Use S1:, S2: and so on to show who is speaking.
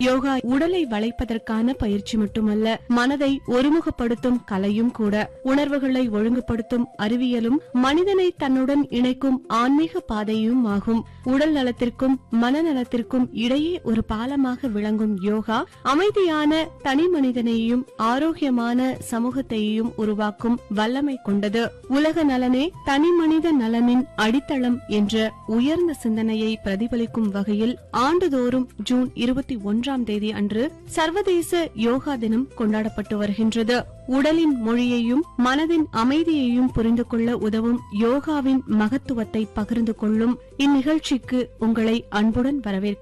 S1: யோகா உடலை வளைப்பதற்கான பயிற்சி மட்டுமல்ல, மனதை ஒருமுகப்படுத்தும் கலையும் கூட. உணர்வுகளை ஒழுங்குபடுத்தும் அறிவியலும் மனிதனை தன்னுடன் இணைக்கும் ஆன்மீக பாதையும் ஆகும். உடல் நலத்திற்கும் மனநலத்திற்கும் இடையே ஒரு பாலமாக விளங்கும் யோகா அமைதியான தனி மனிதனையும் ஆரோக்கியமான சமூகத்தையும் உருவாக்கும் வல்லமை கொண்டது. உலக நலனே தனி மனித நலனின் அடித்தளம் என்ற உயர்ந்த சிந்தனையை பிரதிபலிக்கும் வகையில் ஆண்டுதோறும் ஜூன் 21 அன்று சர்வதேச யோகா தினம் கொண்டாடப்பட்டு வருகின்றது. உடலின் மொழியையும் மனதின் அமைதியையும் புரிந்து கொள்ள உதவும் யோகாவின் மகத்துவத்தை பகிர்ந்து கொள்ளும் இந்நிகழ்ச்சிக்கு உங்களை அன்புடன் வரவேற்கிறேன்.